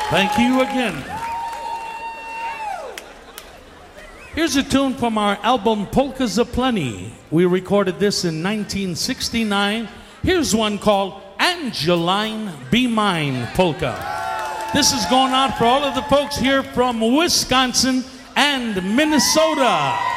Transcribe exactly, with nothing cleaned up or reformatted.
Thank you again. Here's a tune from our album Polkas Aplenty. We recorded this in nineteen sixty-nine. Here's one called Angeline Be Mine Polka. This is going out for all of the folks here from Wisconsin and Minnesota.